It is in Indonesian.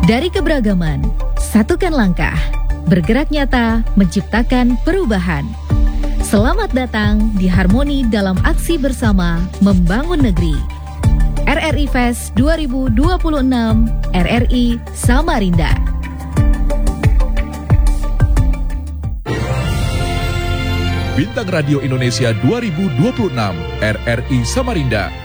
Dari keberagaman, satukan langkah, bergerak nyata, menciptakan perubahan. Selamat datang di Harmoni dalam aksi bersama membangun negeri. RRI Fest 2026, RRI Samarinda. Bintang Radio Indonesia 2026, RRI Samarinda.